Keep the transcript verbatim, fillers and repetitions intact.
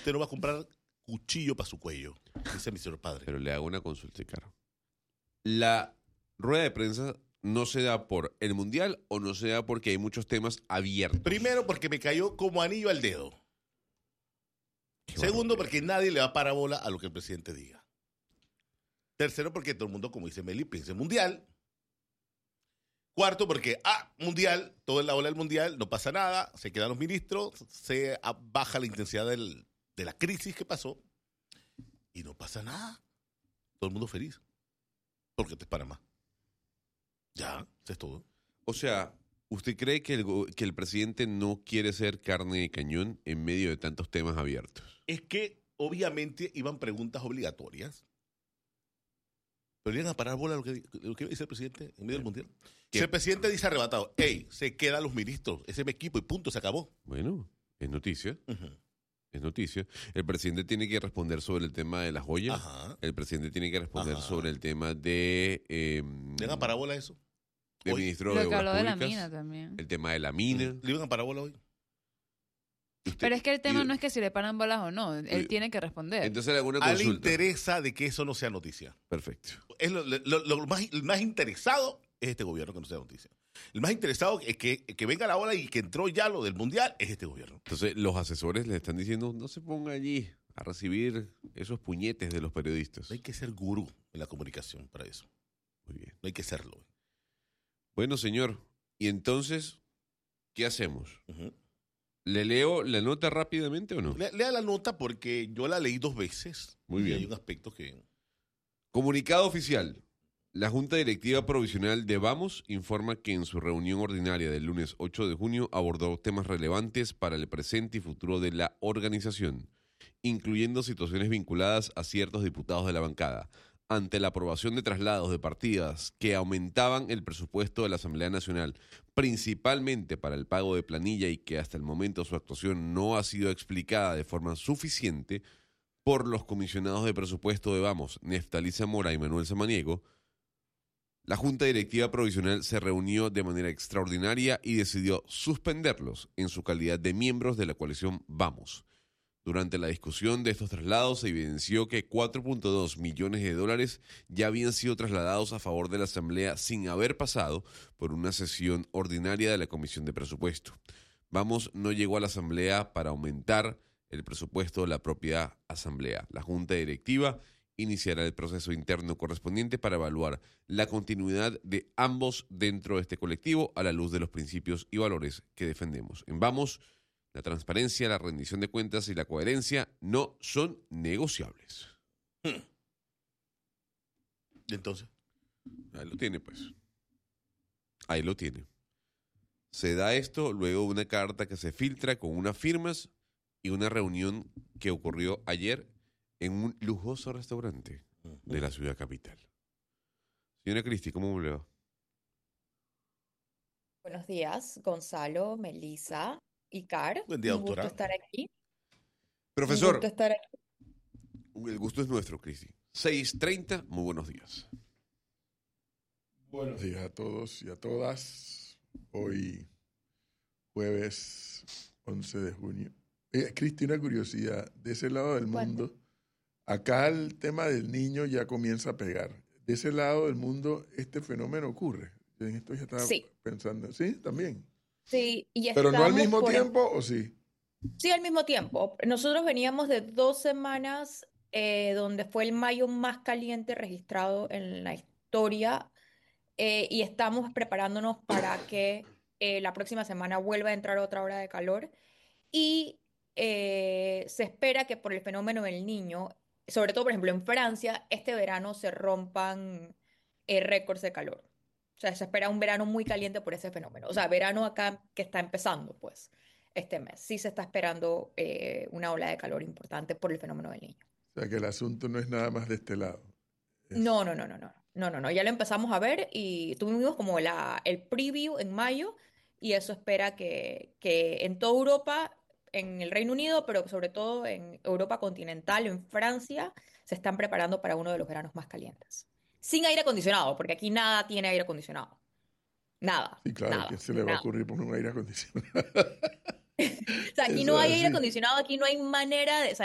usted no va a comprar cuchillo para su cuello, dice mi señor padre. Pero le hago una consulta, Caro. La rueda de prensa no se da por el Mundial o no se da porque hay muchos temas abiertos. Primero, porque me cayó como anillo al dedo. Qué Segundo, barbaridad. Porque nadie le va a parar bola a lo que el presidente diga. Tercero, porque todo el mundo, como dice Meli, piensa en Mundial. Cuarto, porque, ah, Mundial, todo en la ola del Mundial, no pasa nada, se quedan los ministros, se baja la intensidad del, de la crisis que pasó y no pasa nada. Todo el mundo feliz. Porque te es Panamá. Ya, eso es todo. O sea, ¿usted cree que el, que el presidente no quiere ser carne de cañón en medio de tantos temas abiertos? Es que, obviamente, iban preguntas obligatorias. Pero le iban a parar bola a lo que, lo que dice el presidente en medio del Mundial. Si el presidente dice arrebatado, hey, se quedan los ministros, ese es mi equipo y punto, se acabó. Bueno, es noticia. Uh-huh. Es noticia. El presidente tiene que responder sobre el tema de las joyas. Ajá. El presidente tiene que responder Ajá. sobre el tema de... Eh, ¿Le iban a parar bola a eso? De Hoy. ministro Lo de que Obras habló de la Públicas, mina también. el tema de la mina. ¿Le iban a parar bola hoy? Usted- Pero es que el tema y- no es que si le paran bolas o no. Él Sí. tiene que responder. Entonces le hago una A él le consulta. interesa de que eso no sea noticia. Perfecto. Es lo, lo- lo más, el más interesado es este gobierno que no sea noticia. El más interesado es que, que venga la ola y que entró ya lo del Mundial es este gobierno. Entonces los asesores le están diciendo, no se ponga allí a recibir esos puñetes de los periodistas. No hay que ser gurú en la comunicación para eso. Muy bien. No hay que serlo. Bueno, señor, ¿y entonces qué hacemos? Uh-huh. ¿Le leo la nota rápidamente o no? Le- Lea la nota porque yo la leí dos veces. Muy y bien. hay un aspecto que... Comunicado oficial. La Junta Directiva Provisional de Vamos informa que en su reunión ordinaria del lunes ocho de junio abordó temas relevantes para el presente y futuro de la organización, incluyendo situaciones vinculadas a ciertos diputados de la bancada, ante la aprobación de traslados de partidas que aumentaban el presupuesto de la Asamblea Nacional, principalmente para el pago de planilla y que hasta el momento su actuación no ha sido explicada de forma suficiente por los comisionados de presupuesto de Vamos, Neftalí Zamora y Manuel Samaniego. La Junta Directiva Provisional se reunió de manera extraordinaria y decidió suspenderlos en su calidad de miembros de la coalición Vamos. Durante la discusión de estos traslados se evidenció que cuatro punto dos millones de dólares ya habían sido trasladados a favor de la Asamblea sin haber pasado por una sesión ordinaria de la Comisión de Presupuesto. Vamos no llegó a la Asamblea para aumentar el presupuesto de la propia Asamblea. La Junta Directiva iniciará el proceso interno correspondiente para evaluar la continuidad de ambos dentro de este colectivo a la luz de los principios y valores que defendemos. En Vamos, la transparencia, la rendición de cuentas y la coherencia no son negociables. Hmm. ¿Y entonces? Ahí lo tiene, pues. Ahí lo tiene. Se da esto luego de una carta que se filtra con unas firmas y una reunión que ocurrió ayer en un lujoso restaurante de la ciudad capital. Señora Cristi, ¿cómo le va? Buenos días, Gonzalo, Melissa y Car. Buen día, Un gusto doctora. estar aquí. Un Profesor, gusto estar aquí. el gusto es nuestro, Cristi. seis treinta, muy buenos días. Buenos días a todos y a todas. Hoy, jueves once de junio. Eh, Cristi, una curiosidad. De ese lado del mundo, acá el tema del niño ya comienza a pegar. De ese lado del mundo, este fenómeno ocurre. En esto ya estaba Sí. pensando. ¿Sí? También. Sí, y ¿Pero no al estamos mismo por- tiempo o sí? Sí, al mismo tiempo. Nosotros veníamos de dos semanas eh, donde fue el mayo más caliente registrado en la historia eh, y estamos preparándonos para que eh, la próxima semana vuelva a entrar otra hora de calor y eh, se espera que por el fenómeno del niño, sobre todo por ejemplo en Francia, este verano se rompan eh, récords de calor. O sea, se espera un verano muy caliente por ese fenómeno. O sea, verano acá que está empezando, pues, este mes. Sí se está esperando eh, una ola de calor importante por el fenómeno del niño. O sea, que el asunto no es nada más de este lado. Es- No, no, no, no, no. No, no, no. Ya lo empezamos a ver y tuvimos como la, el preview en mayo y eso espera que, que en toda Europa, en el Reino Unido, pero sobre todo en Europa continental, en Francia, se están preparando para uno de los veranos más calientes. Sin aire acondicionado, porque aquí nada tiene aire acondicionado. Nada, Sí, claro, nada, que se le va a nada. ocurrir poner un aire acondicionado. O sea, aquí Eso no hay es aire así. acondicionado, aquí no hay manera de... O sea,